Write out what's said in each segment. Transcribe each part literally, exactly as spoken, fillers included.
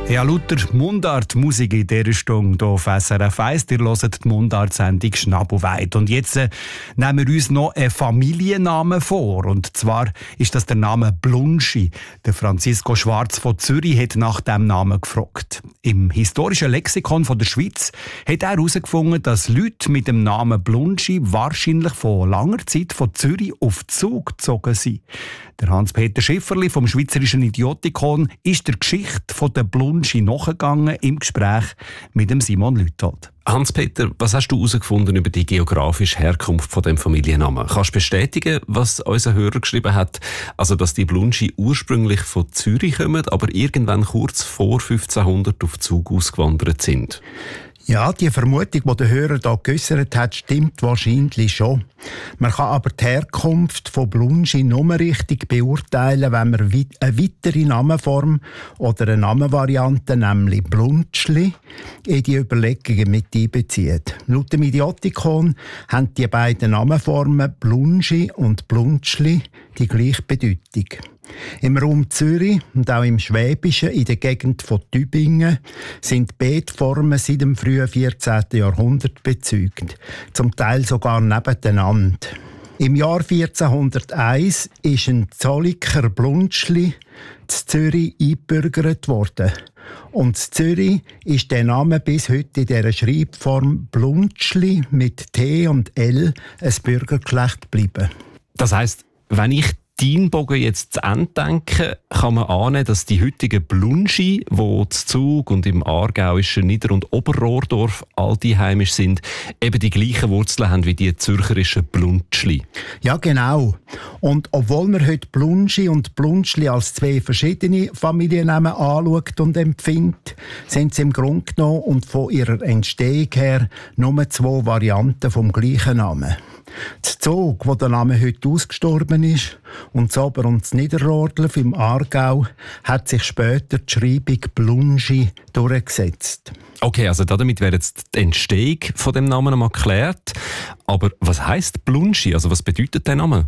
Ja, lauter Mundart-Musik in dieser Stunde hier auf S R F eins. Ihr hört die Mundart-Sendung «Schnabelweit». Und jetzt äh, nehmen wir uns noch einen Familiennamen vor. Und zwar ist das der Name Blunschi. Der Francisco Schwarz von Zürich hat nach diesem Namen gefragt. Im historischen Lexikon von der Schweiz hat er herausgefunden, dass Leute mit dem Namen Blunschi wahrscheinlich von langer Zeit von Zürich auf Zug gezogen sind. Der Hans-Peter Schifferli vom Schweizerischen Idiotikon ist der Geschichte von der Blunschi nachgegangen im Gespräch mit dem Simon Lüthold. Hans-Peter, was hast du herausgefunden über die geografische Herkunft von dem Familiennamen? Kannst du bestätigen, was unser Hörer geschrieben hat, also dass die Blunschi ursprünglich von Zürich kommen, aber irgendwann kurz vor fünfzehnhundert auf Zug ausgewandert sind? Ja, die Vermutung, die der Hörer hier geäussert hat, stimmt wahrscheinlich schon. Man kann aber die Herkunft von Blunschi nur richtig beurteilen, wenn man eine weitere Namenform oder eine Namenvariante, nämlich Blunschli, in die Überlegungen mit einbezieht. Laut dem Idiotikon haben die beiden Namenformen Blunschi und Blunschli die gleiche Bedeutung. Im Raum Zürich und auch im Schwäbischen, in der Gegend von Tübingen, sind beide Formen seit dem frühen vierzehnten Jahrhundert bezeugt, zum Teil sogar nebeneinander. Im Jahr vierzehnhunderteins ist ein Zolliker Blunschli in Zürich eingebürgert worden. Und in Zürich ist der Name bis heute in dieser Schreibform Blunschli mit T und L ein Bürgergeschlecht geblieben. Das heisst, wenn ich deinen Bogen jetzt zu Ende denke, kann man ahnen, dass die heutigen Blunschi, die zu Zug und im aargauischen Nieder- und Oberrohrdorf altiheimisch sind, eben die gleichen Wurzeln haben wie die zürcherischen Blunschli. Ja, genau. Und obwohl man heute Blunschi und Blunschli als zwei verschiedene Familiennamen anschaut und empfindet, sind sie im Grunde genommen und von ihrer Entstehung her nur zwei Varianten vom gleichen Namen. Das Zug, wo der Name heute ausgestorben ist, und das Ober- und das Niederrhodolf im Aargau, hat sich später die Schreibung Blunschi durchgesetzt. Okay, also damit wäre jetzt die Entstehung von dem Namen einmal geklärt. Aber was heisst Blunschi? Also was bedeutet der Name?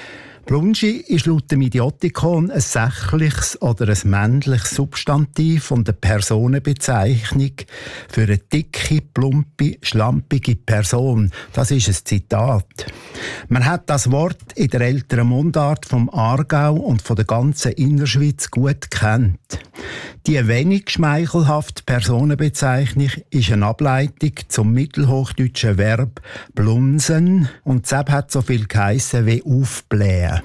Blunschi ist laut dem Idiotikon ein sächliches oder ein männliches Substantiv und eine Personenbezeichnung für eine dicke, plumpe, schlampige Person. Das ist ein Zitat. Man hat das Wort in der älteren Mundart vom Aargau und von der ganzen Innerschweiz gut kennt. Die wenig schmeichelhafte Personenbezeichnung ist eine Ableitung zum mittelhochdeutschen Verb blunsen und deshalb hat so viel geheissen wie aufblähen.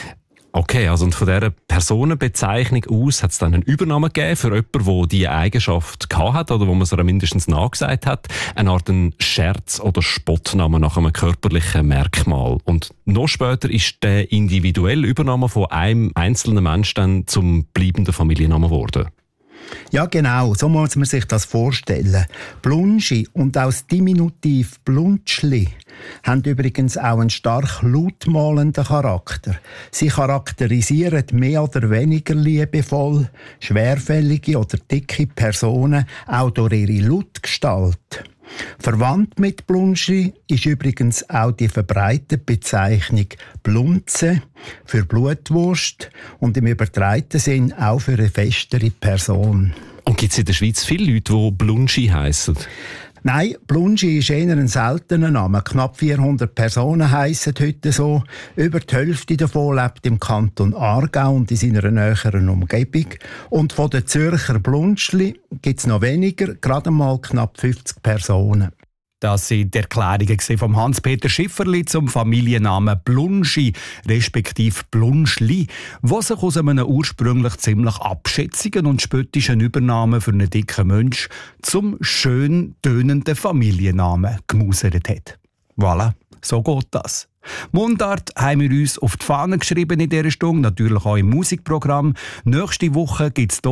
Okay, also und von dieser Personenbezeichnung aus hat es dann einen Übernamen gegeben für jemanden, der diese Eigenschaft hatte oder wo man es mindestens nachgesagt hat. Eine Art ein Scherz- oder Spottname nach einem körperlichen Merkmal. Und noch später ist der individuelle Übername von einem einzelnen Menschen dann zum bleibenden Familiennamen geworden. Ja, genau, so muss man sich das vorstellen. Blunschi und auch das Diminutiv Blunschli haben übrigens auch einen stark lautmalenden Charakter. Sie charakterisieren mehr oder weniger liebevoll schwerfällige oder dicke Personen auch durch ihre Lautgestalt. Verwandt mit Blunschi ist übrigens auch die verbreitete Bezeichnung Blunze für Blutwurst und im übertragenen Sinn auch für eine festere Person. Und gibt es in der Schweiz viele Leute, die Blunschi heissen? Nein, Blunschi ist eher ein seltener Name. Knapp vierhundert Personen heissen heute so. Über die Hälfte davon lebt im Kanton Aargau und in seiner näheren Umgebung. Und von den Zürcher Blunschli gibt es noch weniger, gerade mal knapp fünfzig Personen. Das sind die Erklärungen von Hans-Peter Schifferli zum Familiennamen Blunschi, respektive Blunschli, was sich aus einem ursprünglich ziemlich abschätzigen und spöttischen Übernamen für einen dicken Mensch zum schön tönenden Familiennamen gemausert hat. Voilà, so geht das. Mundart haben wir uns auf die Fahne geschrieben in dieser Stunde, natürlich auch im Musikprogramm. Nächste Woche gibt es